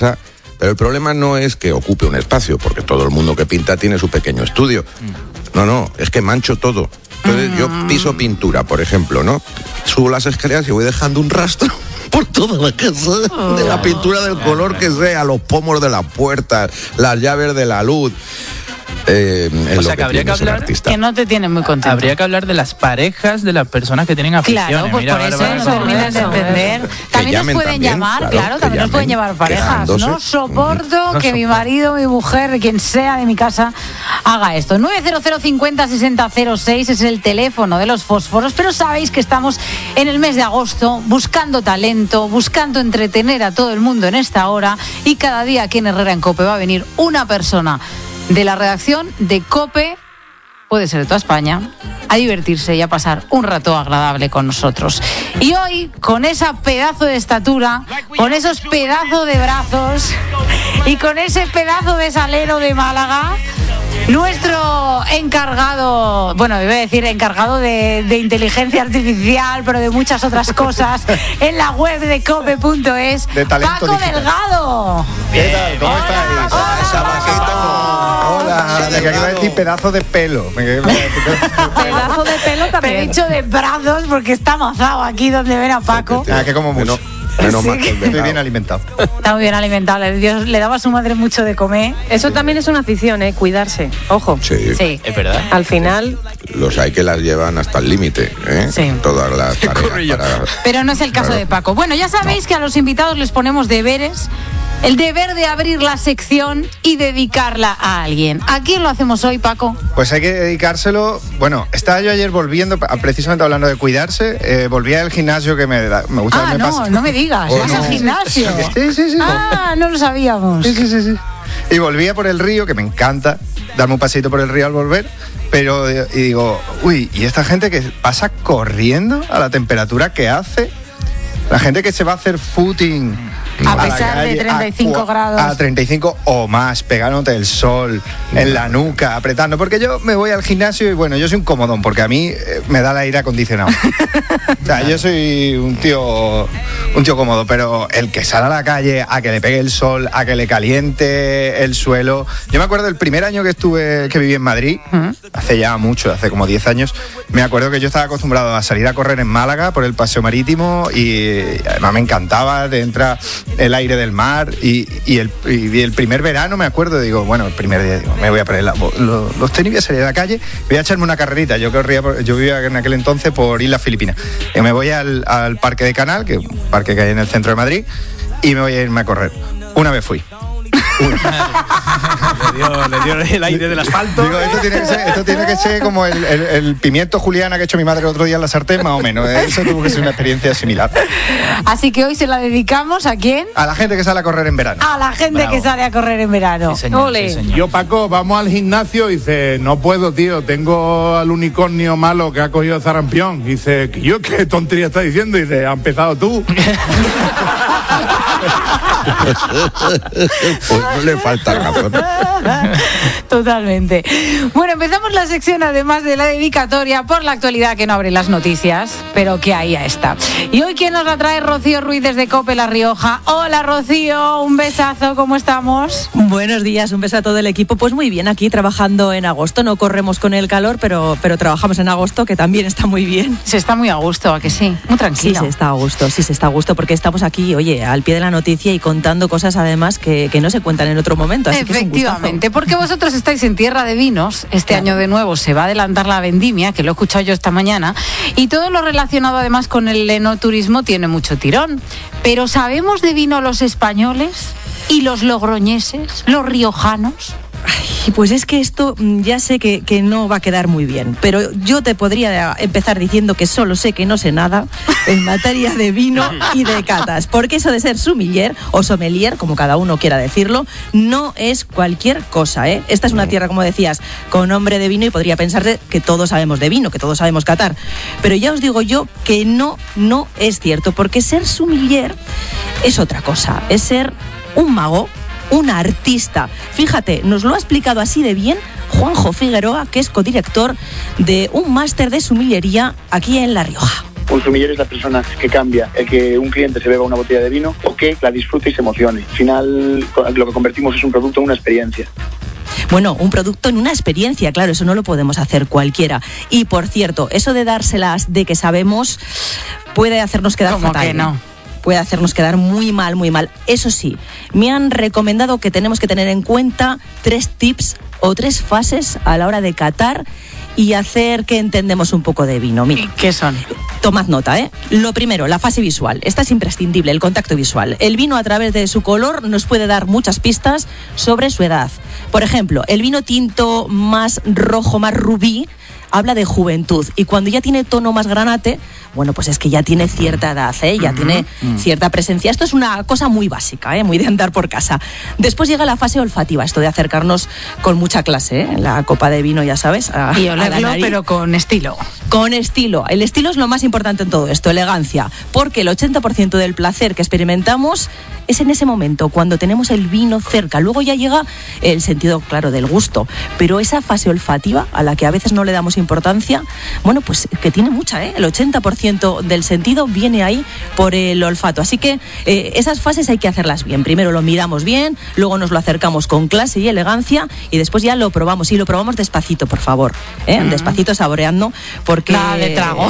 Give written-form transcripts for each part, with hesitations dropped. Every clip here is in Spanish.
Pero el problema no es que ocupe un espacio, porque todo el mundo que pinta tiene su pequeño estudio. No, es que mancho todo. Entonces yo piso pintura, por ejemplo, ¿no? Subo las escaleras y voy dejando un rastro por toda la casa de la pintura del color que sea, los pomos de las puertas, las llaves de la luz. O sea, que habría que hablar que no te tienen muy contento. Habría que hablar de las parejas de las personas que tienen aficiones. Claro, pues mira, por eso no terminan de entender. También nos pueden llamar, claro, también nos pueden llamar parejas. No soporto que mi marido, mi mujer, quien sea de mi casa, haga esto. 900 50 60 06 es el teléfono de los fósforos, pero sabéis que estamos en el mes de agosto buscando talento, buscando entretener a todo el mundo en esta hora, y cada día aquí en Herrera en COPE va a venir una persona de la redacción de COPE, puede ser de toda España, a divertirse y a pasar un rato agradable con nosotros. Y hoy, con esa pedazo de estatura, con esos pedazos de brazos y con ese pedazo de salero de Málaga, nuestro encargado, bueno, iba a decir encargado de inteligencia artificial, pero de muchas otras cosas, en la web de cope.es, Paco digital. Delgado. ¿Qué tal? ¿Cómo estáis? Hola. Me quería decir pedazo de pelo. Pedazo de pelo también. He dicho de brazos porque está amazado aquí donde ven a Paco. Que como mucho. Menos mal que estoy bien alimentado. Está muy bien alimentado. Dios le daba a su madre mucho de comer. Eso también es una afición, cuidarse. Ojo. Sí. Es verdad. Al final. Los hay que las llevan hasta el límite, Sí. Todas las tareas. Pero no es el caso de Paco. Bueno, ya sabéis que a los invitados les ponemos deberes. El deber de abrir la sección y dedicarla a alguien. ¿A quién lo hacemos hoy, Paco? Pues hay que dedicárselo. Bueno, estaba yo ayer volviendo, precisamente hablando de cuidarse, volví al gimnasio que me gusta. No me digas, ¿vas al gimnasio? Sí. No lo sabíamos. Sí. Y volvía por el río, que me encanta darme un paseito por el río al volver, pero y digo, ¿y esta gente que pasa corriendo a la temperatura que hace? La gente que se va a hacer footing a pesar de 35 grados. A 35 o más, pegándote el sol en la nuca, apretando. Porque yo me voy al gimnasio y bueno, yo soy un comodón, porque a mí me da el aire acondicionado. O sea, yo soy un tío cómodo, pero el que sale a la calle a que le pegue el sol, a que le caliente el suelo. Yo me acuerdo del primer año que viví en Madrid, hace ya mucho, hace como 10 años, me acuerdo que yo estaba acostumbrado a salir a correr en Málaga por el paseo marítimo y además me encantaba, te entra el aire del mar y el primer verano me acuerdo, digo, bueno, el primer día digo, me voy a poner los tenis, voy a salir a la calle, voy a echarme una carrerita. Yo vivía en aquel entonces por Islas Filipinas. Me voy al Parque de Canal, que es un parque que hay en el centro de Madrid, y me voy a irme a correr. Una vez fui. Le dio el aire del asfalto. Digo, esto tiene que ser como el pimiento juliana que ha hecho mi madre el otro día en la sartén, más o menos. Eso tuvo que ser una experiencia similar. Así que hoy se la dedicamos ¿a quién? A la gente que sale a correr en verano. A la gente que sale a correr en verano. Sí, señor, Ole. sí, señor. Yo, Paco, vamos al gimnasio y dice, no puedo, tío, tengo al unicornio malo que ha cogido sarampión. Dice, ¿qué tontería está diciendo? Dice, ¿ha empezado tú? Pues no le falta razón. Totalmente. Bueno, empezamos la sección, además de la dedicatoria, por la actualidad que no abre las noticias, pero que ahí ya está. Y hoy, ¿quién nos la trae? Rocío Ruiz desde COPE La Rioja. Hola, Rocío, un besazo, ¿cómo estamos? Buenos días, un beso a todo el equipo. Pues muy bien, aquí trabajando en agosto. No corremos con el calor, pero trabajamos en agosto, que también está muy bien. Se está muy a gusto, ¿a que sí? Muy tranquilo. Sí, se está a gusto, porque estamos aquí, oye, al pie de la noticia y contando cosas además que no se cuentan en otro momento. Así efectivamente, porque vosotros estáis en tierra de vinos. Este año de nuevo se va a adelantar la vendimia, que lo he escuchado yo esta mañana, y todo lo relacionado además con el enoturismo tiene mucho tirón. Pero ¿sabemos de vino los españoles y los logroñeses, los riojanos? Ay, pues es que esto ya sé que no va a quedar muy bien, pero yo te podría empezar diciendo que solo sé que no sé nada en materia de vino y de catas, porque eso de ser sommelier o sommelier, como cada uno quiera decirlo, no es cualquier cosa, ¿eh? Esta es una tierra, como decías, con nombre de vino y podría pensarse que todos sabemos de vino, que todos sabemos catar, pero ya os digo yo que no es cierto, porque ser sommelier es otra cosa, es ser un mago, un artista. Fíjate, nos lo ha explicado así de bien Juanjo Figueroa, que es codirector de un máster de sommelería aquí en La Rioja. Un sumiller es la persona que cambia el que un cliente se beba una botella de vino o que la disfrute y se emocione. Al final, lo que convertimos es un producto en una experiencia. Bueno, un producto en una experiencia, claro, eso no lo podemos hacer cualquiera. Y por cierto, eso de dárselas de que sabemos puede hacernos quedar fatal. Que no. Puede hacernos quedar muy mal, muy mal. Eso sí, me han recomendado que tenemos que tener en cuenta 3 tips o 3 fases a la hora de catar y hacer que entendemos un poco de vino. Mira, ¿qué son? Tomad nota, ¿eh? Lo primero, la fase visual. Esta es imprescindible, el contacto visual. El vino, a través de su color, nos puede dar muchas pistas sobre su edad. Por ejemplo, el vino tinto más rojo, más rubí, habla de juventud, y cuando ya tiene tono más granate, bueno, pues es que ya tiene cierta edad, ya tiene cierta presencia. Esto es una cosa muy básica, muy de andar por casa. Después llega la fase olfativa, esto de acercarnos con mucha clase, la copa de vino, ya sabes, y olerlo, pero con estilo. Con estilo. El estilo es lo más importante en todo esto, elegancia, porque el 80% del placer que experimentamos es en ese momento, cuando tenemos el vino cerca. Luego ya llega el sentido, claro, del gusto, pero esa fase olfativa, a la que a veces no le damos importancia, bueno, pues que tiene mucha, el 80% del sentido viene ahí por el olfato. Así que esas fases hay que hacerlas bien. Primero lo miramos bien, luego nos lo acercamos con clase y elegancia, y después ya lo probamos. Y lo probamos despacito, por favor, despacito, saboreando, porque... Nada de trago.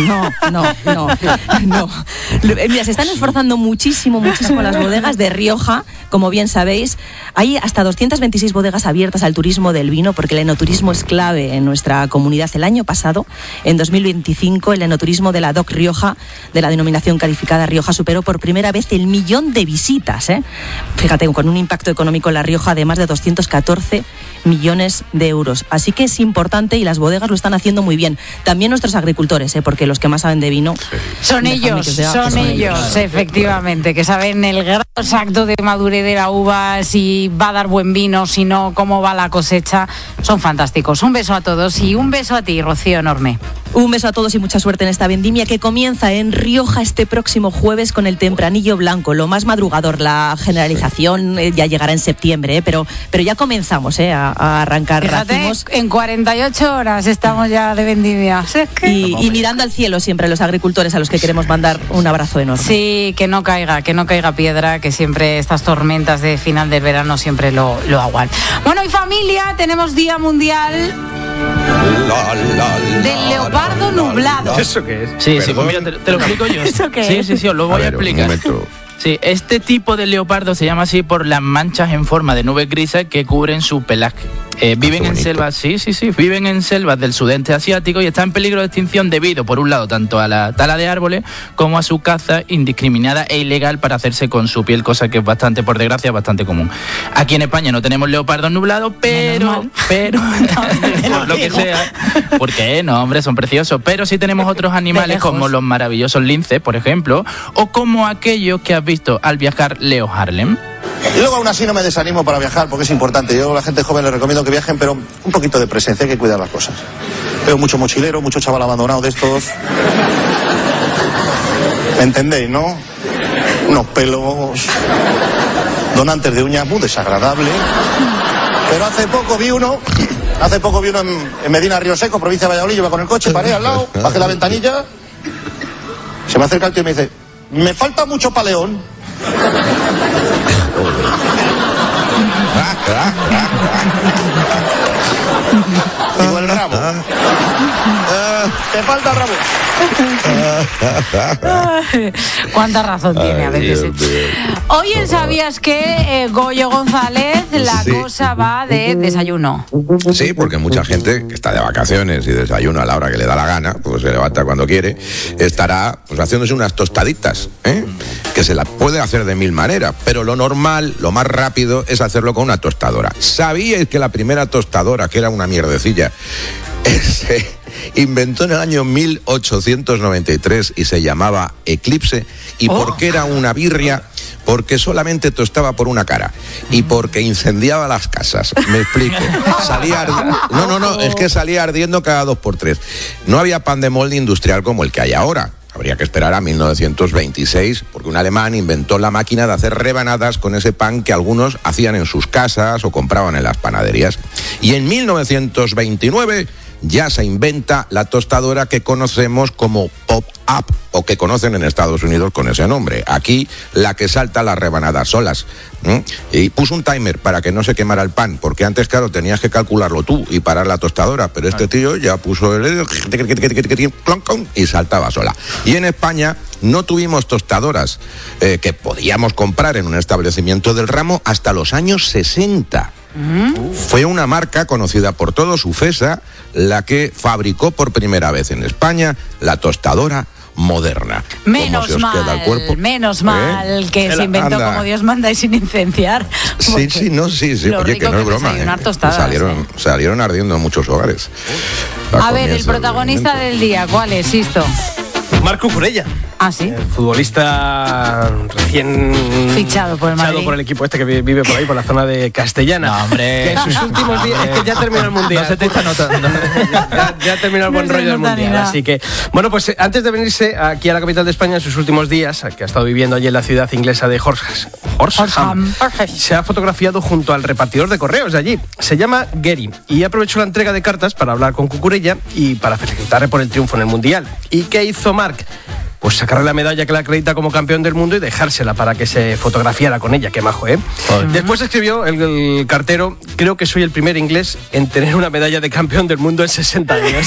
No. Mira, se están esforzando muchísimo las bodegas de Rioja, como bien sabéis. Hay hasta 226 bodegas abiertas al turismo del vino, porque el enoturismo es clave en nuestra comunidad. El año pasado, en 2025, el enoturismo de la DOC Rioja, de la denominación calificada Rioja, superó por primera vez el 1.000.000 de visitas. Fíjate, con un impacto económico en La Rioja de más de 214 millones de euros. Así que es importante, y las bodegas lo están haciendo muy bien. También nuestros agricultores, porque los que más saben de vino... Son ellos, efectivamente, que saben el grado exacto de madurez de la uva, si va a dar buen vino, si no, cómo va la cosecha. Son fantásticos. Un beso a todos y un beso a ti, Rocío, enorme. Un beso a todos y mucha suerte en esta vendimia que comienza en Rioja este próximo jueves con el Tempranillo Blanco, lo más madrugador. La generalización ya llegará en septiembre, pero ya comenzamos a arrancar. Fíjate, racimos. En 48 horas estamos ya de vendimia. Y mirando al cielo siempre, los agricultores, a los que queremos mandar un abrazo enorme. Sí, que no caiga piedra, que siempre estas tormentas de final del verano siempre lo aguan. Bueno, y familia, tenemos Día Mundial del leopardo nublado. ¿Eso qué es? Sí, pues mira, te lo explico yo. ¿Eso qué es? Sí, os lo voy a explicar. Sí, este tipo de leopardo se llama así por las manchas en forma de nubes grises que cubren su pelaje. Viven en selvas, viven en selvas del sudeste asiático y están en peligro de extinción debido, por un lado, tanto a la tala de árboles como a su caza indiscriminada e ilegal para hacerse con su piel, cosa que es bastante, por desgracia, bastante común. Aquí en España no tenemos leopardos nublados, pero por lo que sea, porque no, hombre, son preciosos, pero sí tenemos otros animales como los maravillosos linces, por ejemplo, o como aquellos que has visto al viajar Leo Harlem. Y luego aún así no me desanimo para viajar porque es importante. Yo a la gente joven les recomiendo que viajen, pero un poquito de presencia, hay que cuidar las cosas. Veo mucho mochilero, mucho chaval abandonado de estos. ¿Me entendéis, no? Unos pelos donantes de uñas muy desagradables. Pero hace poco vi uno en Medina Río Seco, provincia de Valladolid. Yo iba con el coche, paré al lado, bajé la ventanilla, se me acerca el tío y me dice: me falta mucho paleón. Digo, el rabo. Te falta el rabo. Cuánta razón tiene a veces. Hoy en ¿Sabías qué? Goyo González, la cosa va de desayuno. Sí, porque mucha gente que está de vacaciones y desayuna a la hora que le da la gana, pues se levanta cuando quiere, estará pues haciéndose unas tostaditas, que se la puede hacer de mil maneras, pero lo normal, lo más rápido es hacerlo con una tostadora. ¿Sabíais que la primera tostadora, que era una mierdecilla, se inventó en el año 1893 y se llamaba Eclipse? ¿Y por qué era una birria? Porque solamente tostaba por una cara y porque incendiaba las casas. Me explico. Es que salía ardiendo cada 2 por 3. No había pan de molde industrial como el que hay ahora. Habría que esperar a 1926, porque un alemán inventó la máquina de hacer rebanadas con ese pan que algunos hacían en sus casas o compraban en las panaderías. Y en 1929 ya se inventa la tostadora que conocemos como pop-up, o que conocen en Estados Unidos con ese nombre. Aquí, la que salta las rebanadas solas. Y puso un timer para que no se quemara el pan, porque antes, claro, tenías que calcularlo tú y parar la tostadora, pero este tío ya puso el y saltaba sola. Y en España no tuvimos tostadoras que podíamos comprar en un establecimiento del ramo hasta los años 60. Fue una marca conocida por todos, Ufesa, la que fabricó por primera vez en España la tostadora moderna. Menos mal que se inventó como Dios manda y sin incenciar. Sí, oye, que no es broma. Salieron ardiendo en muchos hogares. A ver, el protagonista del día, ¿cuál es, Sisto? Marc Cucurella. Ah, sí. Futbolista recién fichado por el Madrid. Por el equipo este que vive por ahí, por la zona de Castellana. No, hombre. Que en sus últimos días, es que ya terminó el Mundial. No se te está notando. ya terminó el buen rollo del Mundial. Así que, bueno, pues antes de venirse aquí a la capital de España, en sus últimos días, que ha estado viviendo allí en la ciudad inglesa de Horsham, se ha fotografiado junto al repartidor de correos de allí. Se llama Gary y aprovechó la entrega de cartas para hablar con Cucurella y para felicitarle por el triunfo en el Mundial. ¿Y qué hizo Marc? Pues sacarle la medalla que le acredita como campeón del mundo y dejársela para que se fotografiara con ella. Qué majo, ¿eh? Después escribió el cartero: creo que soy el primer inglés en tener una medalla de campeón del mundo en 60 años.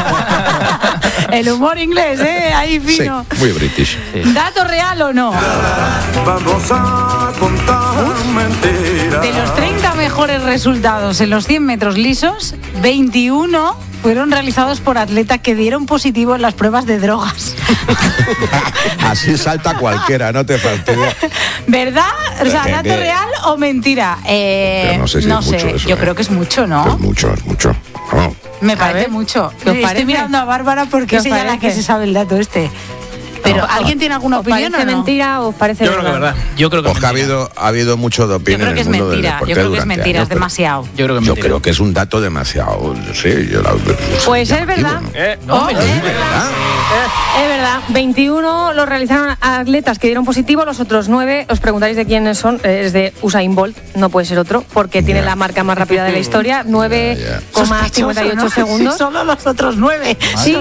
El humor inglés, ahí fino. Sí, muy british. Sí. ¿Dato real o no? Vamos a contar mentiras. De los 30 mejores resultados en los 100 metros lisos, 21 fueron realizados por atletas que dieron positivo en las pruebas de drogas. Así salta cualquiera, no te fastidies. ¿Verdad? O sea, ¿dato real o mentira? Pero no sé si es mucho eso, yo creo que es mucho, ¿no? Es mucho. Oh. Me parece mucho. Estoy mirando a Bárbara porque es ella la que se sabe el dato este. Pero ¿alguien tiene alguna opinión? ¿Parece mentira o parece verdad? Yo creo que ha habido mucho de opinión en el mundo del deporte. Yo creo que es mentira, es demasiado. Yo creo que es un dato demasiado. Sí, pues es verdad. Es verdad. Es verdad. 21 lo realizaron atletas que dieron positivo, los otros 9, os preguntáis de quiénes son, es de Usain Bolt, no puede ser otro, porque tiene la marca más rápida de la historia, 9,58 segundos. Solo los otros 9. Sí,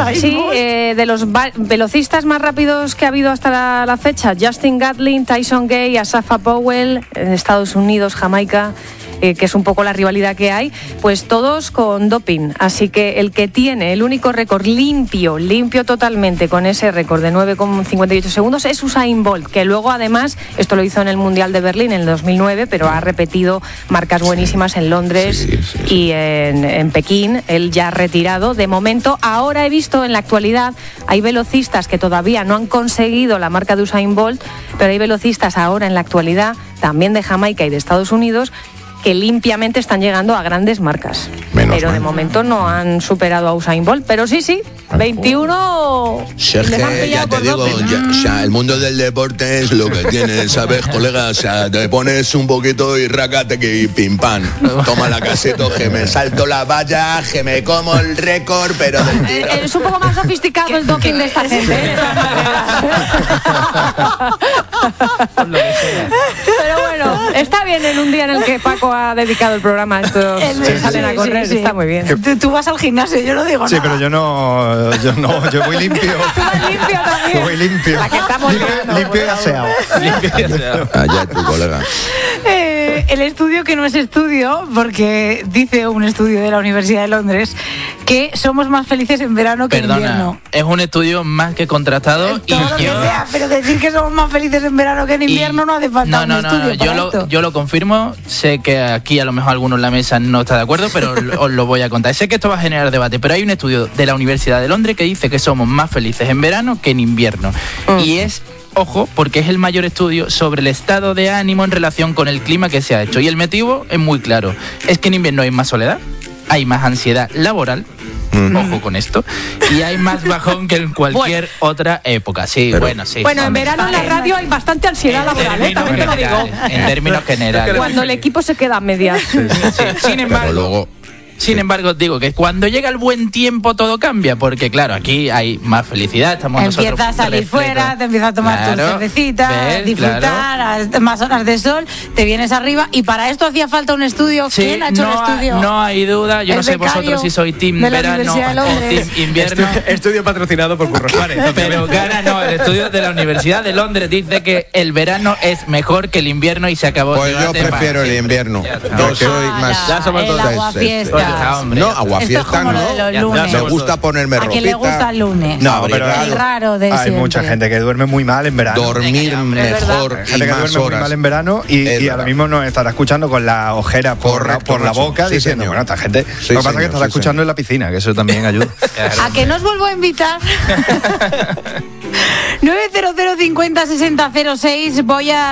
de los velocistas más rápidos que ha habido hasta la fecha, Justin Gatlin, Tyson Gay, Asafa Powell, en Estados Unidos, Jamaica, que es un poco la rivalidad que hay, pues todos con doping. Así que el que tiene el único récord limpio totalmente con ese récord de 9,58 segundos es Usain Bolt, que luego además, esto lo hizo en el Mundial de Berlín en el 2009, pero ha repetido marcas buenísimas en Londres y en Pekín. Él ya retirado de momento. Ahora he visto en la actualidad, hay velocistas que todavía no han conseguido la marca de Usain Bolt, pero hay velocistas ahora en la actualidad, también de Jamaica y de Estados Unidos, que limpiamente están llegando a grandes marcas. Pero de momento no han superado a Usain Bolt. Pero sí, 21... Sergio, ya te digo, el mundo del deporte es lo que tiene, ¿sabes, colega? O sea, te pones un poquito y rácate que pim pam. Toma la caseta, que me salto la valla, que me como el récord, pero del tiro. Es un poco más sofisticado el doping de esta gente. Pero bueno, está bien en un día en el que Paco ha dedicado el programa a estos que salen a correr, está muy bien. Tú vas al gimnasio, yo no digo nada. Sí, pero yo voy limpio. Tú vas limpio también. Yo voy limpio. La que estamos limpio y aseado. Allá tu colega. El estudio que no es estudio, porque dice un estudio de la Universidad de Londres que somos más felices en verano que en invierno. Es un estudio más que contratado. Pero decir que somos más felices en verano que en invierno no hace falta un estudio. Yo lo confirmo. Sé que aquí a lo mejor alguno en la mesa no está de acuerdo, pero os lo voy a contar. Sé que esto va a generar debate, pero hay un estudio de la Universidad de Londres que dice que somos más felices en verano que en invierno. Y es... Ojo, porque es el mayor estudio sobre el estado de ánimo en relación con el clima que se ha hecho. Y el motivo es muy claro. Es que en invierno hay más soledad, hay más ansiedad laboral, ojo con esto, y hay más bajón que en cualquier otra época. Sí, pero, sí. Bueno, en verano en la radio hay bastante ansiedad laboral, también te lo digo. En términos generales. Cuando el equipo se queda a medias. Sin embargo... Sin embargo, digo que cuando llega el buen tiempo todo cambia, porque claro, aquí hay más felicidad, estamos empiezas nosotros... Empiezas a salir fuera, te empiezas a tomar tu cervecita, disfrutar, más horas de sol, te vienes arriba, y para esto hacía falta un estudio. Sí, ¿Quién ha hecho el estudio? No hay duda, yo no sé vosotros si soy team verano o team invierno. Estudio patrocinado por Curro Suárez. Pero el estudio de la Universidad de Londres dice que el verano es mejor que el invierno y se acabó. Pues yo prefiero el invierno. Yo soy más... Ya somos dos. No, aguafiestas no. Me gusta ponerme ropita. ¿A quién le gusta el lunes? No, pero el raro de hay siempre. mucha gente que duerme muy mal en verano. Dormir mejor y gente que más duerme horas. muy mal en verano y ahora mismo nos estará escuchando con la ojera por la boca diciendo, bueno, esta gente... Sí, lo que pasa es que estará escuchando en la piscina, que eso también ayuda. ¿A que no os vuelvo a invitar? 900506006. Voy a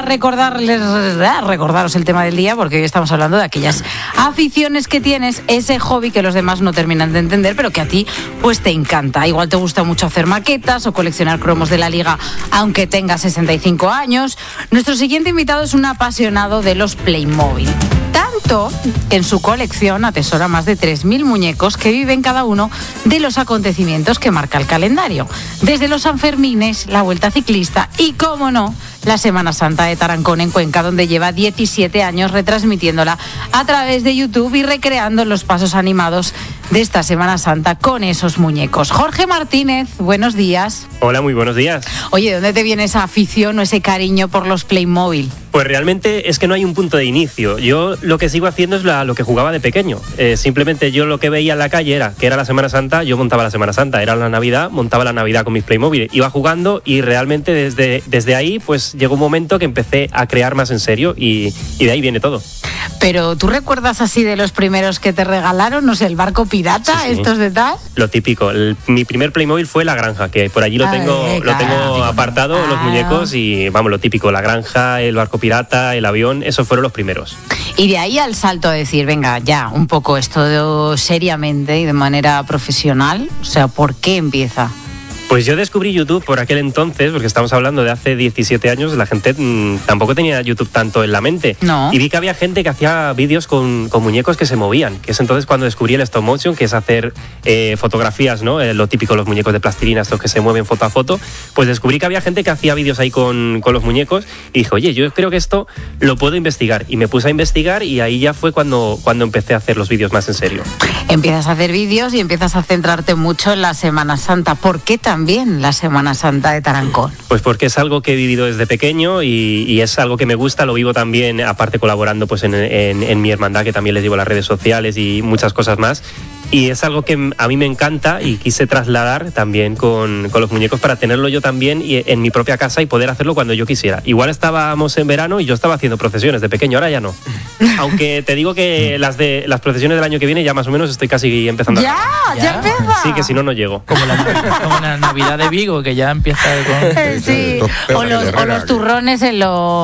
recordaros el tema del día, porque hoy estamos hablando de aquellas aficiones que tienes, ese hobby que los demás no terminan de entender, pero que a ti pues te encanta. Igual te gusta mucho hacer maquetas o coleccionar cromos de la Liga, aunque tengas 65 años. Nuestro siguiente invitado es un apasionado de los Playmobil. Tanto que en su colección atesora más de 3.000 muñecos que viven cada uno de los acontecimientos que marca el calendario. Desde los Sanfermines, la Vuelta Ciclista y, cómo no, la Semana Santa de Tarancón en Cuenca, donde lleva 17 años retransmitiéndola a través de YouTube y recreando los pasos animados de esta Semana Santa con esos muñecos. Jorge Martínez, buenos días. Hola, muy buenos días. Oye, ¿de dónde te viene esa afición o ese cariño por los Playmobil? Pues realmente es que no hay un punto de inicio. Yo lo que sigo haciendo es lo que jugaba de pequeño. Simplemente yo lo que veía en la calle era que era la Semana Santa, yo montaba la Semana Santa. Era la Navidad, montaba la Navidad con mis Playmobil. Iba jugando y realmente desde ahí pues llegó un momento que empecé a crear más en serio y de ahí viene todo. Pero ¿tú recuerdas así de los primeros que te regalaron? No sé, el barco pirata, sí. Estos de tal. Lo típico. Mi primer Playmobil fue la granja, que por allí lo tengo apartado, los muñecos, y vamos, lo típico, la granja, el barco pirata, el avión, esos fueron los primeros. Y de ahí al salto de decir, venga, ya, un poco esto seriamente y de manera profesional, o sea, ¿por qué empieza? Pues yo descubrí YouTube por aquel entonces, porque estamos hablando de hace 17 años, la gente tampoco tenía YouTube tanto en la mente. No. Y vi que había gente que hacía vídeos con muñecos que se movían, que es entonces cuando descubrí el stop motion, que es hacer fotografías, ¿no? Lo típico, los muñecos de plastilina, estos que se mueven foto a foto. Pues descubrí que había gente que hacía vídeos ahí con los muñecos y dije, oye, yo creo que esto lo puedo investigar. Y me puse a investigar y ahí ya fue cuando empecé a hacer los vídeos más en serio. Empiezas a hacer vídeos y empiezas a centrarte mucho en la Semana Santa. ¿Por qué también la Semana Santa de Tarancón? Pues porque es algo que he vivido desde pequeño y es algo que me gusta, lo vivo también, aparte colaborando pues en mi hermandad, que también les llevo las redes sociales y muchas cosas más. Y es algo que a mí me encanta y quise trasladar también con los muñecos para tenerlo yo también en mi propia casa y poder hacerlo cuando yo quisiera. Igual estábamos en verano y yo estaba haciendo procesiones de pequeño, ahora ya no. Aunque te digo que las procesiones del año que viene ya más o menos estoy casi empezando. ¿Ya empieza? Sí, que si no, no llego. Como la Navidad de Vigo, que ya empieza con... Sí, o los turrones en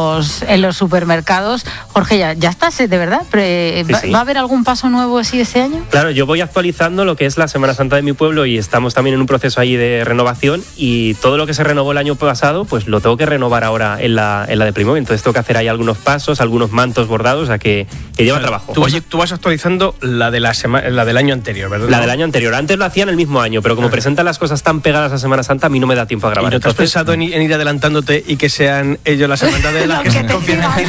los supermercados. Jorge, ya estás, ¿de verdad? Sí. ¿Va a haber algún paso nuevo así este año? Claro, yo voy actualizando lo que es la Semana Santa de mi pueblo y estamos también en un proceso ahí de renovación y todo lo que se renovó el año pasado pues lo tengo que renovar ahora en la de Playmobil. Entonces tengo que hacer ahí algunos pasos, algunos mantos bordados, o sea que lleva trabajo. Tú vas actualizando la del año anterior, ¿verdad? La del año anterior. Antes lo hacía en el mismo año, pero como presentan las cosas tan pegadas a Semana Santa, a mí no me da tiempo a grabar. ¿Y no te has pensado en ir adelantándote y que sean ellos las hermandades las que se confíen en ti?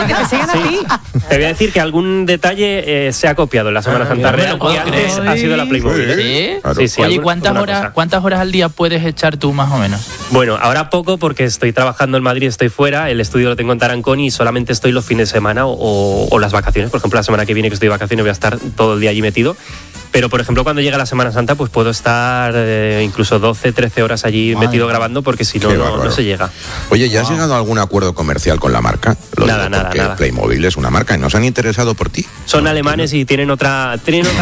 Sí. Te voy a decir que algún detalle se ha copiado en la Semana Santa real y antes ha sido la Playmobil. ¿Sí? Claro. Sí. Oye, ¿cuántas horas al día puedes echar tú más o menos? Bueno, ahora poco porque estoy trabajando en Madrid, estoy fuera, el estudio lo tengo en Tarancón y solamente estoy los fines de semana o las vacaciones. Por ejemplo, la semana que viene que estoy de vacaciones voy a estar todo el día allí metido. Pero, por ejemplo, cuando llega la Semana Santa, pues puedo estar incluso 12, 13 horas allí metido grabando porque si no, no se llega. Oye, ¿ya has llegado a algún acuerdo comercial con la marca? Nada. Playmobil es una marca y no se han interesado por ti. Son alemanes y tienen otra... De donde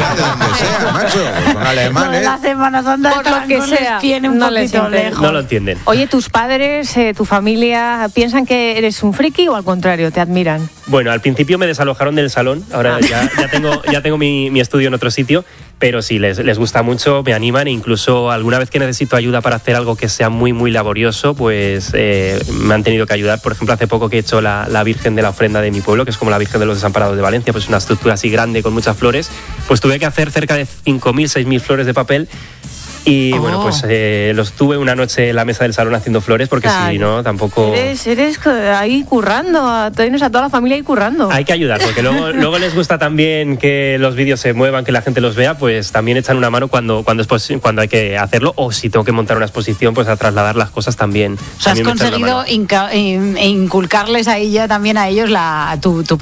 sea, macho. Son alemanes. La Semana Santa por lo que sea, tiene un poquito lejos. No lo entienden. Oye, ¿tus padres, tu familia, piensan que eres un friki o al contrario, te admiran? Bueno, al principio me desalojaron del salón, ahora ya tengo mi estudio en otro sitio, pero sí, les gusta mucho, me animan, e incluso alguna vez que necesito ayuda para hacer algo que sea muy, muy laborioso, pues me han tenido que ayudar. Por ejemplo, hace poco que he hecho la Virgen de la Ofrenda de mi pueblo, que es como la Virgen de los Desamparados de Valencia, pues una estructura así grande con muchas flores, pues tuve que hacer cerca de 5.000, 6.000 flores de papel. Y bueno, pues los tuve una noche en la mesa del salón haciendo flores, porque si no, tampoco... Eres ahí currando, tienes a toda la familia ahí currando. Hay que ayudar, porque luego les gusta también que los vídeos se muevan, que la gente los vea, pues también echan una mano cuando hay que hacerlo, o si tengo que montar una exposición, pues a trasladar las cosas también. O sea, has conseguido inculcarles a ella también a ellos tu